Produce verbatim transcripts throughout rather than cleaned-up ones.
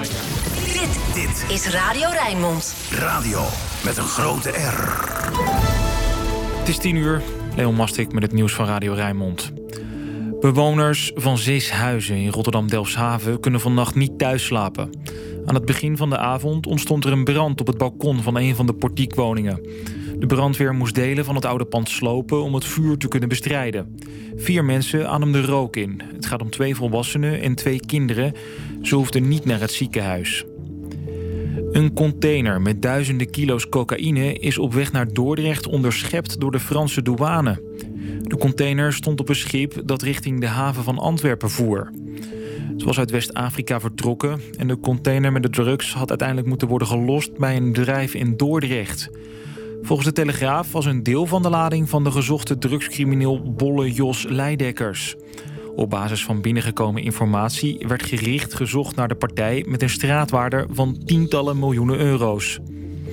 Dit, dit is Radio Rijnmond. Radio met een grote R. Het is tien uur. Leon Mastik met het nieuws van Radio Rijnmond. Bewoners van zes huizen in Rotterdam-Delfshaven kunnen vannacht niet thuis slapen. Aan het begin van de avond ontstond er een brand op het balkon van een van de portiekwoningen. De brandweer moest delen van het oude pand slopen om het vuur te kunnen bestrijden. Vier mensen ademden rook in. Het gaat om twee volwassenen en twee kinderen. Ze hoefden niet naar het ziekenhuis. Een container met duizenden kilo's cocaïne is op weg naar Dordrecht onderschept door de Franse douane. De container stond op een schip dat richting de haven van Antwerpen voer. Het was uit West-Afrika vertrokken en de container met de drugs had uiteindelijk moeten worden gelost bij een bedrijf in Dordrecht. Volgens de Telegraaf was een deel van de lading van de gezochte drugscrimineel Bolle Jos Leidekkers. Op basis van binnengekomen informatie werd gericht gezocht naar de partij met een straatwaarde van tientallen miljoenen euro's.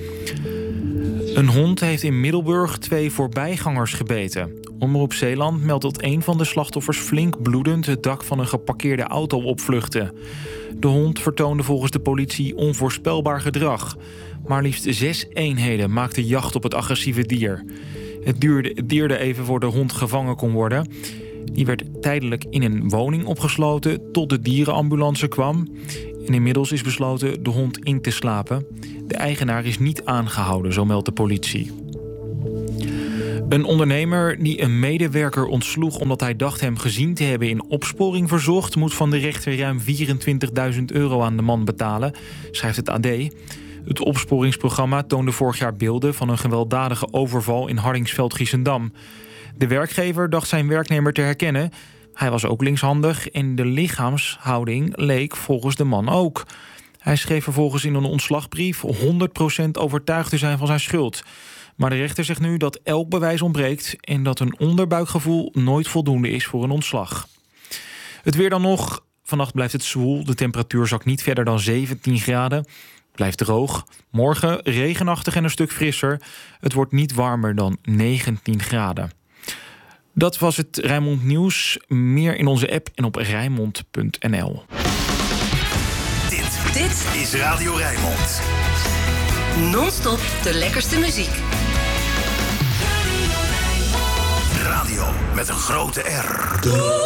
Een hond heeft in Middelburg twee voorbijgangers gebeten. Omroep Zeeland meldt dat een van de slachtoffers flink bloedend het dak van een geparkeerde auto opvluchtte. De hond vertoonde volgens de politie onvoorspelbaar gedrag. Maar liefst zes eenheden maakten jacht op het agressieve dier. Het duurde, het duurde even voor de hond gevangen kon worden. Die werd tijdelijk in een woning opgesloten tot de dierenambulance kwam. En inmiddels is besloten de hond in te slapen. De eigenaar is niet aangehouden, zo meldt de politie. Een ondernemer die een medewerker ontsloeg omdat hij dacht hem gezien te hebben in opsporing verzocht, moet van de rechter ruim vierentwintigduizend euro aan de man betalen, schrijft het A D. Het opsporingsprogramma toonde vorig jaar beelden van een gewelddadige overval in Hardingsveld-Giessendam. De werkgever dacht zijn werknemer te herkennen. Hij was ook linkshandig en de lichaamshouding leek volgens de man ook. Hij schreef vervolgens in een ontslagbrief honderd procent overtuigd te zijn van zijn schuld. Maar de rechter zegt nu dat elk bewijs ontbreekt en dat een onderbuikgevoel nooit voldoende is voor een ontslag. Het weer dan nog. Vannacht blijft het zwoel. De temperatuur zakt niet verder dan zeventien graden. Blijft droog. Morgen regenachtig en een stuk frisser. Het wordt niet warmer dan negentien graden. Dat was het Rijnmond Nieuws. Meer in onze app en op rijnmond punt n l. Dit, dit is Radio Rijnmond. Non-stop de lekkerste muziek. Radio met een grote R.